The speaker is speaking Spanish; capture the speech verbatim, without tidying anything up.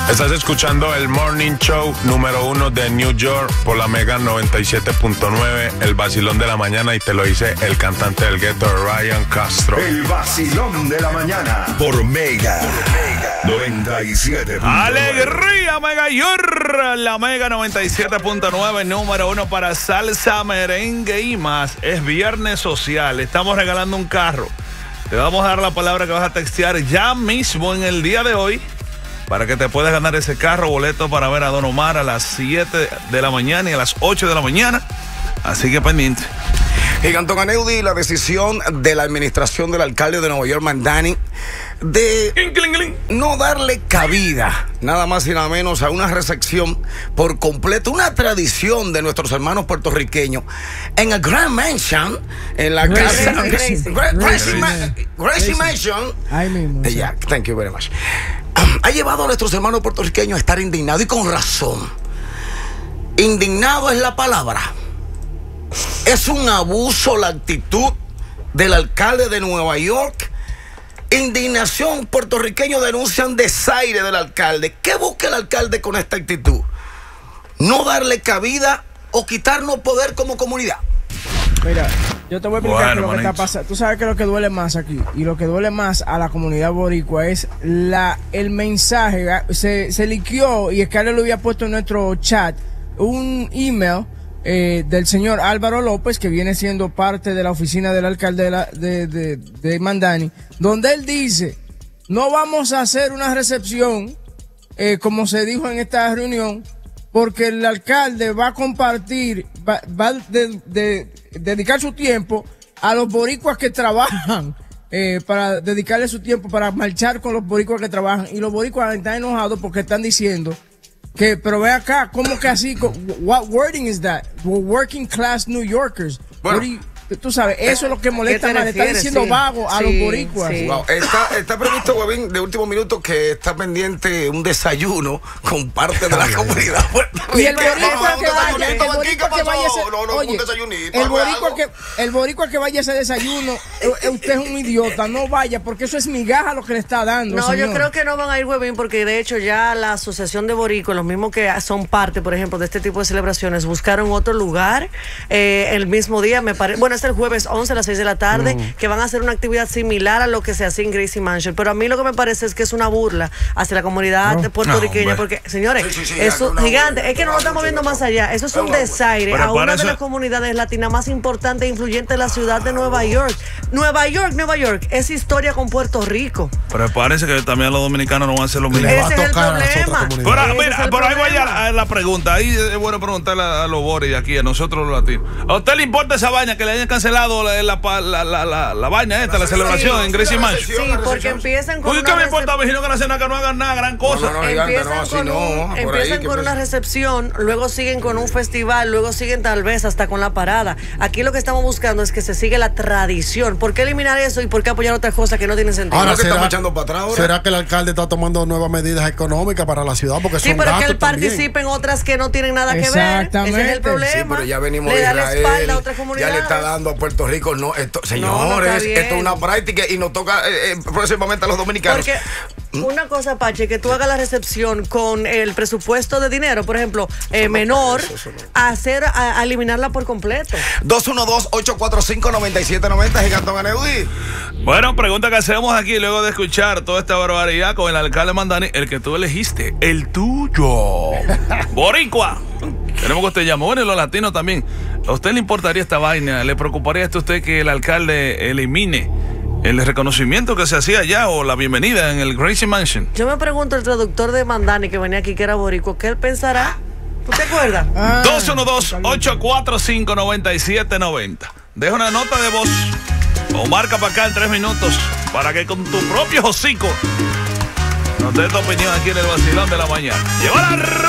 Estás escuchando el Morning Show número uno de New York por la Mega noventa y siete punto nueve, el vacilón de la mañana, y te lo dice el cantante del gueto, Ryan Castro. El vacilón de la mañana por Mega noventa y siete punto nueve. ¡Alegría, Mega York! La Mega noventa y siete punto nueve, número uno para salsa, merengue y más. Es viernes social, estamos regalando un carro. Te vamos a dar la palabra que vas a textear ya mismo en el día de hoy para que te puedas ganar ese carro, boleto para ver a Don Omar a las siete de la mañana y a las ocho de la mañana. Así que pendiente. Gigantón Aneudi, la decisión de la administración del alcalde de Nueva York, Mandani, de no darle cabida, nada más y nada menos, a una recepción por completo, una tradición de nuestros hermanos puertorriqueños, en el Grand Mansion, en la Gracie, casa Gracie, Gracie, Gracie, Gracie, Gracie Mansion. Ahí mismo. De Jack, thank you very much. Ha llevado a nuestros hermanos puertorriqueños a estar indignados, y con razón. Indignado es la palabra. Es un abuso la actitud del alcalde de Nueva York. Indignación, puertorriqueños denuncian desaire del alcalde. ¿Qué busca el alcalde con esta actitud? No darle cabida o quitarnos poder como comunidad. Mira, yo te voy a explicar Bueno, qué es lo que manito. está pasando. Tú sabes que lo que duele más aquí, y lo que duele más a la comunidad boricua, es la el mensaje. Se, se liqueó, y Scarlett lo había puesto en nuestro chat, un email eh, del señor Álvaro López, que viene siendo parte de la oficina del alcalde de, la, de, de, de Mandani, donde él dice: no vamos a hacer una recepción, eh, como se dijo en esta reunión, porque el alcalde va a compartir, va, va a de, de, dedicar su tiempo a los boricuas que trabajan, eh, para dedicarle su tiempo para marchar con los boricuas que trabajan. Y los boricuas están enojados porque están diciendo que, pero ve acá, ¿cómo que así? What wording is that? We're working class New Yorkers. Bueno, What do you- tú sabes, eso es lo que molesta ¿Qué te más. Le está refieres? diciendo Sí. vago a Sí, los boricuas. sí. Wow, está, está previsto, Webin, de último minuto, que está pendiente un desayuno con parte de la comunidad. Y el ¿Qué? boricua Vamos, un que vaya, desayunito el aquí, ¿qué boricua que pasó? vaya a ese, No, no, oye, un desayunito, el algo, boricua algo. que, el boricua que vaya a ese desayuno, eh, usted es un idiota, no vaya, porque eso es migaja lo que le está dando, No, señor. yo creo que no van a ir, Webin, porque de hecho ya la Asociación de Boricua, los mismos que son parte, por ejemplo, de este tipo de celebraciones, buscaron otro lugar eh, el mismo día, me parece. Bueno, es el jueves once a las seis de la tarde, mm. que van a hacer una actividad similar a lo que se hacía en Gracie Mansion. Pero a mí lo que me parece es que es una burla hacia la comunidad No. puertorriqueña, No, porque, señores, Sí, sí, sí, eso una gigante, burla, es que no lo estamos viendo más allá. Eso es un desaire Pero a una para de eso- las comunidades latinas más importantes e influyentes de la ciudad de Nueva York. Nueva York, Nueva York, es historia con Puerto Rico. Pero parece que también los dominicanos no van a hacer lo mismo. Le va Ese a es el tocar a las otras problema. comunidades. Pero, Ese mira, es el pero ahí vaya problema. la, la pregunta. Ahí es bueno preguntarle a, a los boris de aquí, a nosotros los latinos. ¿A usted le importa esa vaina que le hayan cancelado la, la, la, la, la, la vaina esta, la celebración en Gracie Mansion? Sí, porque empiezan con Uy, ¿qué una me importa, recep- vecino, que no hacen nada, que no hagan nada, gran cosa? No, no, no, gigante, Empiezan no, así con, no, un- por ahí, empiezan ¿qué con pasa? una recepción, luego siguen con un festival, luego siguen tal vez hasta con la parada. Aquí lo que estamos buscando es que se siga la tradición. ¿Por qué eliminar eso y por qué apoyar otras cosas que no tienen sentido? Ahora Ahora, que estamos ¿será, echando para atrás ahora. ¿será que el alcalde está tomando nuevas medidas económicas para la ciudad? Porque Sí, son pero que gastos él participe también. en otras que no tienen nada que ver. Ese es Exactamente. el problema. Sí, pero ya venimos le de da la espalda Israel, a otras ya comunidades. le está dando a Puerto Rico. No, esto, no señores, está bien. esto es una práctica y nos toca eh, eh, próximamente a los dominicanos. Porque una cosa, Pache, que tú hagas la recepción con el presupuesto de dinero, por ejemplo, eh, menor, hacer a, a eliminarla por completo. dos uno dos, ocho cuatro cinco, nueve siete nueve cero, Gigantón Aneudi. Bueno, pregunta que hacemos aquí luego de escuchar toda esta barbaridad con el alcalde Mandani, el que tú elegiste, el tuyo. Boricua. Queremos que usted llame. Bueno, y los latinos también. ¿A usted le importaría esta vaina? ¿Le preocuparía esto a usted que el alcalde elimine el reconocimiento que se hacía allá o la bienvenida en el Gracie Mansion? Yo me pregunto, el traductor de Mandani que venía aquí, que era boricua, ¿qué él pensará? ¿Tú te acuerdas? Ah, dos uno dos, ocho cuatro cinco, nueve siete nueve cero. Deja una nota de voz o marca para acá en tres minutos para que con tu propio hocico nos des tu opinión aquí en el vacilón de la mañana. Lleva la